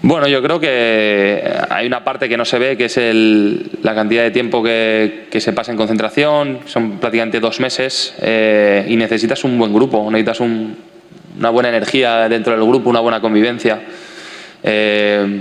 Bueno, yo creo que hay una parte que no se ve, que es la cantidad de tiempo que se pasa en concentración. Son prácticamente 2 meses y necesitas un buen grupo, necesitas una buena energía dentro del grupo, una buena convivencia.